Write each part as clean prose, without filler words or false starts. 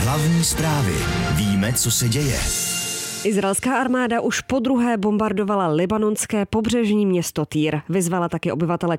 Hlavní zprávy. Víme, co se děje. Izraelská armáda už podruhé bombardovala libanonské pobřežní město Týr. Vyzvala taky obyvatele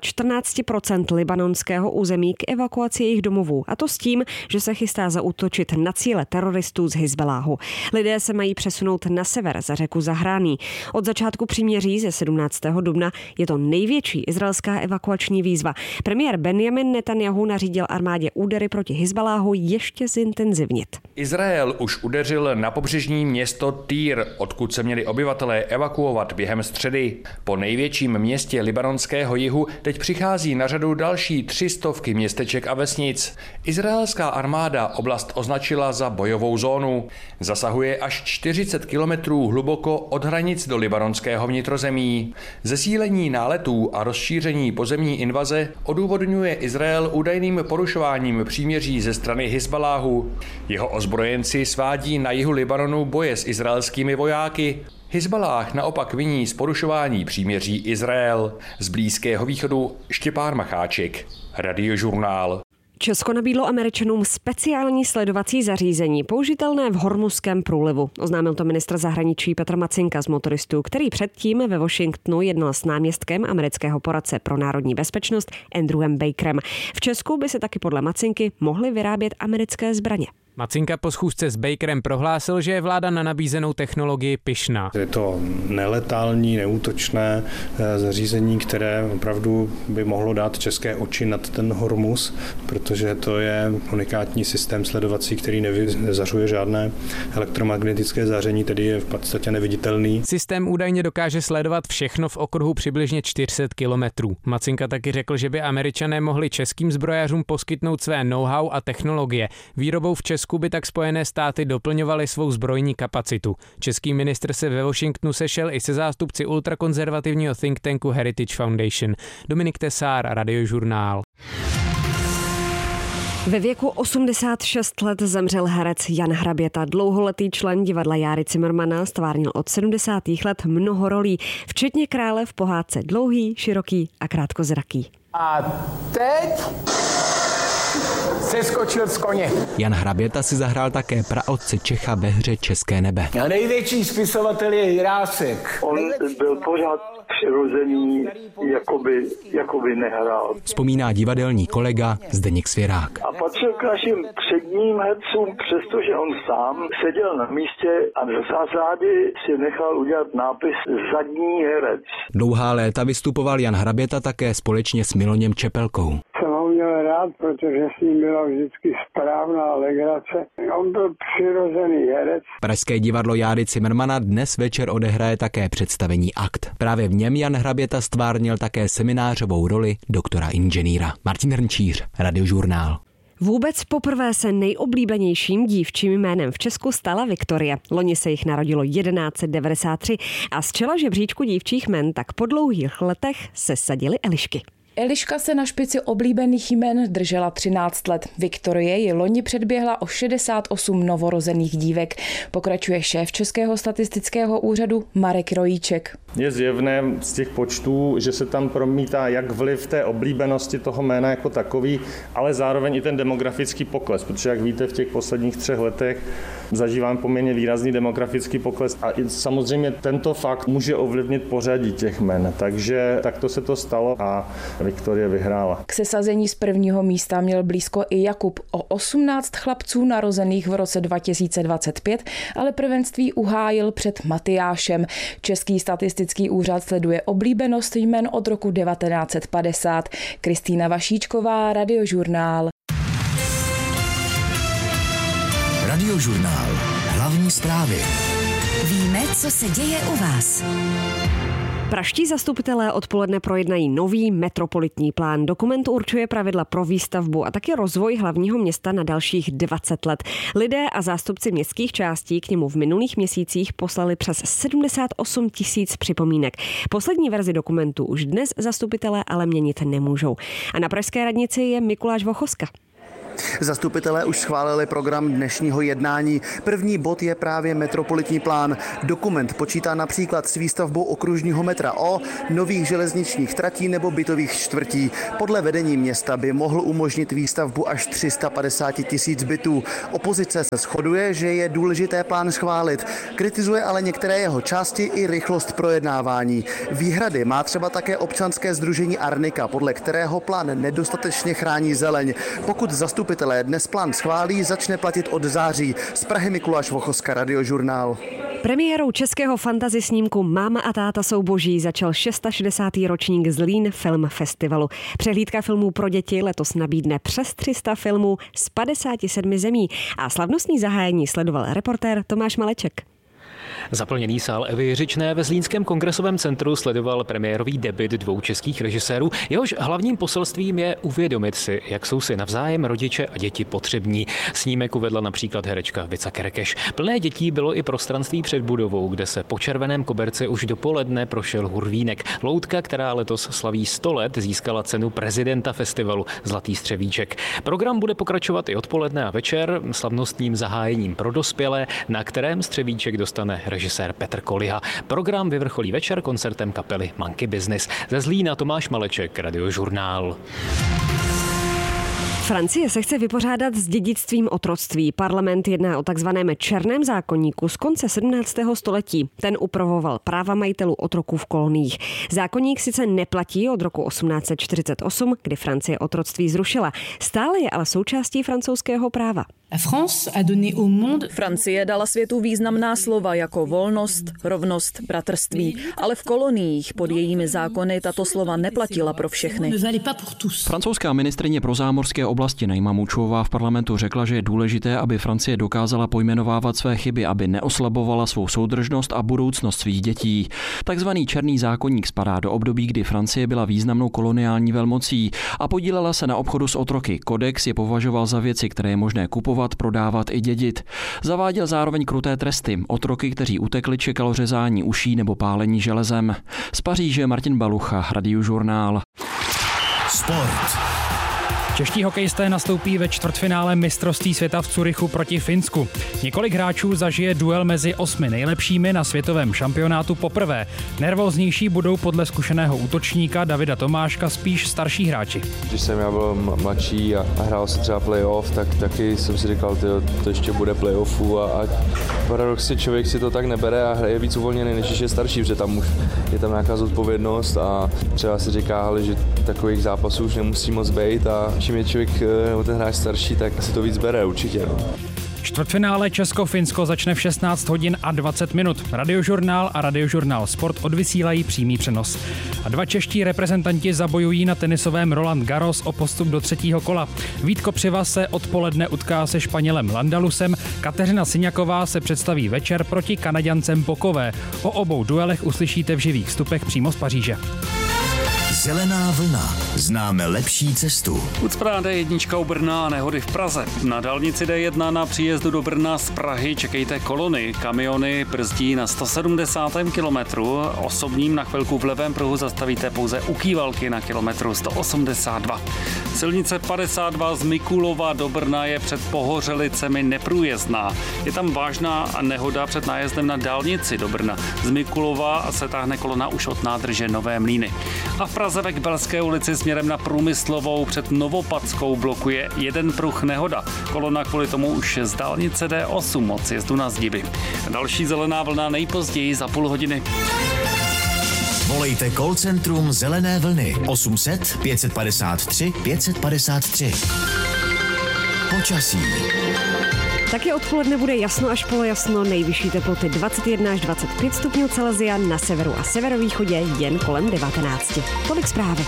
14% libanonského území k evakuaci jejich domovů. A to s tím, že se chystá zaútočit na cíle teroristů z Hizbaláhu. Lidé se mají přesunout na sever za řeku Zahrání. Od začátku příměří ze 17. dubna je to největší izraelská evakuační výzva. Premiér Benjamin Netanjahu nařídil armádě údery proti Hizbaláhu ještě zintenzivnit. Izrael už udeřil na pobřežní město Týr, odkud se měli obyvatelé evakuovat během středy. Po největším městě libanonského jihu teď přichází na řadu další 300 městeček a vesnic. Izraelská armáda oblast označila za bojovou zónu. Zasahuje až 40 kilometrů hluboko od hranic do libanonského vnitrozemí. Zesílení náletů a rozšíření pozemní invaze odůvodňuje Izrael údajným porušováním příměří ze strany Hizbaláhu. Jeho ozbrojenci svádí na jihu Libanonu boje s izraelskými vojáky. Hizballáh naopak viní z porušování příměří Izrael. Z Blízkého východu Štěpán Macháček, Radiožurnál. Česko nabídlo Američanům speciální sledovací zařízení použitelné v Hormuzském průlivu. Oznámil to ministr zahraničí Petr Macinka z Motoristů, který předtím ve Washingtonu jednal s náměstkem amerického poradce pro národní bezpečnost Andrewem Bakerem. V Česku by se taky podle Macinky mohly vyrábět americké zbraně. Macinka po schůzce s Bakerem prohlásil, že je vláda na nabízenou technologii pyšná. Je to neletální, neútočné zařízení, které opravdu by mohlo dát české oči nad ten Hormuz, protože to je unikátní systém sledovací, který nevyzařuje žádné elektromagnetické záření, tedy je v podstatě neviditelný. Systém údajně dokáže sledovat všechno v okruhu přibližně 400 kilometrů. Macinka taky řekl, že by Američané mohli českým zbrojařům poskytnout své know-how a technologie. Výrobou v Česku by tak Spojené státy doplňovaly svou zbrojní kapacitu. Český ministr se ve Washingtonu sešel i se zástupci ultrakonzervativního think tanku Heritage Foundation. Dominik Tesár, Radiožurnál. Ve věku 86 let zemřel herec Jan Hraběta. Dlouholetý člen divadla Járy Cimrmana stvárnil od 70. let mnoho rolí, včetně krále v pohádce Dlouhý, široký a krátkozraký. A teď seskočil z koně. Jan Hraběta si zahrál také praotce Čecha ve hře České nebe. A největší spisovatel je Jirásek. On byl pořád přirozený, jakoby nehrál. Vzpomíná divadelní kolega Zdeněk Svěrák. A patřil k našim předním hercům, přestože on sám seděl na místě a za zády si nechal udělat nápis zadní herec. Dlouhá léta vystupoval Jan Hraběta také společně s Miloněm Čepelkou. Jsem ho měl rád, protože s ním byla vždycky správná legrace. On byl přirozený herec. Pražské divadlo Járy Cimrmana dnes večer odehraje také představení Akt. Právě v něm Jan Hraběta stvárnil také seminářovou roli doktora inženýra. Martin Hrnčíř, Radiožurnál. Vůbec poprvé se nejoblíbenějším dívčím jménem v Česku stala Viktorie. Loni se jich narodilo 1193 a z čela žebříčku dívčích jmen tak po dlouhých letech se sadily Elišky. Eliška se na špici oblíbených jmen držela 13 let. Viktorie ji loni předběhla o 68 novorozených dívek. Pokračuje šéf Českého statistického úřadu Marek Rojíček. Je zjevné z těch počtů, že se tam promítá jak vliv té oblíbenosti toho jména jako takový, ale zároveň i ten demografický pokles, protože jak víte, v těch posledních 3 letech zažívám poměrně výrazný demografický pokles a i samozřejmě tento fakt může ovlivnit pořadí těch jmen, takže takto se to stalo a Viktorie vyhrála. K sesazení z prvního místa měl blízko i Jakub. O 18 chlapců narozených v roce 2025, ale prvenství uhájil před Matyášem. Český statistický úřad sleduje oblíbenost jmen od roku 1950. Kristýna Vašíčková, Radiožurnál. Radiožurnál. Hlavní zprávy. Víme, co se děje u vás. Pražští zastupitelé odpoledne projednají nový metropolitní plán. Dokument určuje pravidla pro výstavbu a taky rozvoj hlavního města na dalších 20 let. Lidé a zástupci městských částí k němu v minulých měsících poslali přes 78 000 připomínek. Poslední verzi dokumentu už dnes zastupitelé ale měnit nemůžou. A na pražské radnici je Mikuláš Vochoska. Zastupitelé už schválili program dnešního jednání. První bod je právě metropolitní plán. Dokument počítá například s výstavbou okružního metra O, nových železničních tratí nebo bytových čtvrtí. Podle vedení města by mohl umožnit výstavbu až 350 000 bytů. Opozice se shoduje, že je důležité plán schválit. Kritizuje ale některé jeho části i rychlost projednávání. Výhrady má třeba také občanské sdružení Arnika, podle kterého plán nedostatečně chrání zeleň. Pokud zastupitelé dnes plán schválí, začne platit od září. Z Prahy Mikuláš Vochoska, Radiožurnál. Premiérou českého fantasy snímku Máma a táta jsou boží začal 660. ročník Zlín Film Festivalu. Přehlídka filmů pro děti letos nabídne přes 300 filmů z 57 zemí a slavnostní zahájení sledoval reportér Tomáš Maleček. Zaplněný sál Evy Jiřičné ve Zlínském kongresovém centru sledoval premiérový debut 2 českých režisérů. Jehož hlavním poselstvím je uvědomit si, jak jsou si navzájem rodiče a děti potřební. Snímek uvedla například herečka Vica Kerekeš. Plné dětí bylo i prostranství před budovou, kde se po červeném koberci už dopoledne prošel hurvínek. Loutka, která letos slaví 100 let, získala cenu prezidenta festivalu Zlatý střevíček. Program bude pokračovat i odpoledne a večer slavnostním zahájením pro dospělé, na kterém střevíček dostane režisér Petr Koliha. Program vyvrcholí večer koncertem kapely Monkey Business. Ze Zlína Tomáš Maleček, Radiožurnál. Francie se chce vypořádat s dědictvím otroctví. Parlament jedná o takzvaném černém zákoníku z konce 17. století. Ten upravoval práva majitelů otroků v koloniích. Zákoník sice neplatí od roku 1848, kdy Francie otroctví zrušila. Stále je ale součástí francouzského práva. Francie dala světu významná slova jako volnost, rovnost, bratrství, ale v koloniích pod jejími zákony tato slova neplatila pro všechny. Francouzská ministryně pro zámořské oblasti Naima Mučová v parlamentu řekla, že je důležité, aby Francie dokázala pojmenovávat své chyby, aby neoslabovala svou soudržnost a budoucnost svých dětí. Takzvaný černý zákoník spadá do období, kdy Francie byla významnou koloniální velmocí a podílela se na obchodu s otroky. Kodex je považoval za věci, které je možné kupovat, prodávat i dědit. Zaváděl zároveň kruté tresty. Otroky, kteří utekli, čekalo řezání uší nebo pálení železem. Z Paříže Martin Balucha, Radiožurnál. Sport. Čeští hokejisté nastoupí ve čtvrtfinále mistrovství světa v Curychu proti Finsku. Několik hráčů zažije duel mezi 8 nejlepšími na světovém šampionátu poprvé. Nervóznější budou podle zkušeného útočníka Davida Tomáška spíš starší hráči. Když jsem já byl mladší a hrál se třeba playoff, tak taky jsem si říkal, to ještě bude playoffu a paradoxně člověk si to tak nebere a hraje víc uvolněný, než je starší, protože tam už je tam nějaká zodpovědnost a třeba si říká, že takových zápasů už nemusí moc být a čím je člověk nebo ten hráč starší, tak si to víc bere určitě. No. Čtvrtfinále Česko-Finsko začne v 16 hodin a 20 minut. Radiožurnál a Radiožurnál Sport odvysílají přímý přenos. A 2 čeští reprezentanti zabojují na tenisovém Roland Garros o postup do 3. kola. Vít Kopřiva se odpoledne utká se Španělem Landalusem, Kateřina Syňaková se představí večer proti Kanaďancem Pokové. O obou duelech uslyšíte v živých vstupech přímo z Paříže. Zelená vlna. Známe lepší cestu. Ucpráda D1 u Brna a nehody v Praze. Na dálnici D1 na příjezdu do Brna z Prahy čekejte kolony. Kamiony brzdí na 170. kilometru. Osobním na chvilku v levém pruhu zastavíte pouze u Kývalky na kilometru 182. Silnice 52 z Mikulova do Brna je před Pohořelicemi neprůjezdná. Je tam vážná nehoda před nájezdem na dálnici do Brna. Z Mikulova se táhne kolona už od nádrže Nové Mlýny. A v Praze ve Kbelské ulici směrem na Průmyslovou před Novopadskou blokuje jeden pruh nehoda. Kolona kvůli tomu už z dálnice D8 od sjezdu na Zdiby. Další zelená vlna nejpozději za půl hodiny. Volejte call centrum Zelené vlny 800 553 553. Počasí. Taky odpoledne bude jasno až polojasno, nejvyšší teploty 21 až 25 stupňů Celsia, na severu a severovýchodě jen kolem 19. Tolik zprávy.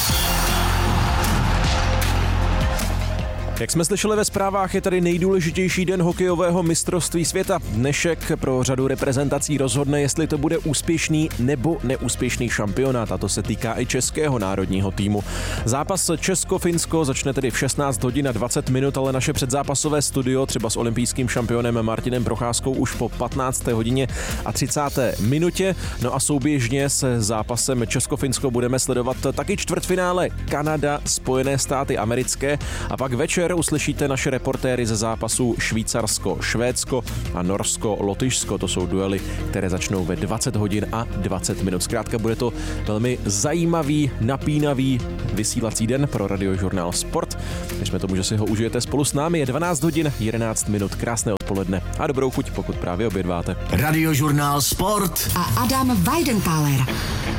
Jak jsme slyšeli ve zprávách, je tady nejdůležitější den hokejového mistrovství světa. Dnešek pro řadu reprezentací rozhodne, jestli to bude úspěšný nebo neúspěšný šampionát, a to se týká i českého národního týmu. Zápas Česko-Finsko začne tedy v 16 hodin a 20 minut, ale naše předzápasové studio třeba s olympijským šampionem Martinem Procházkou už po 15. hodině a 30. minutě. No a souběžně se zápasem Česko-Finsko budeme sledovat taky čtvrtfinále Kanada, Spojené státy americké a pak večer večer uslyšíte naše reportéry ze zápasu Švýcarsko-Švédsko a Norsko-Lotyšsko. To jsou duely, které začnou ve 20 hodin a 20 minut. Zkrátka bude to velmi zajímavý, napínavý vysílací den pro Radiožurnál Sport. Věřme tomu, že si ho užijete spolu s námi. Je 12 hodin 11 minut. Krásné odpoledne a dobrou chuť, pokud právě obědváte. Radiožurnál Sport a Adam Weidenkaler.